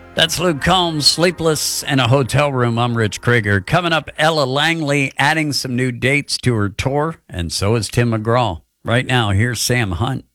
That's Luke Combs, Sleepless in a Hotel Room. I'm Rich Krieger. Coming up, Ella Langley adding some new dates to her tour, and so is Tim McGraw. Right now, here's Sam Hunt.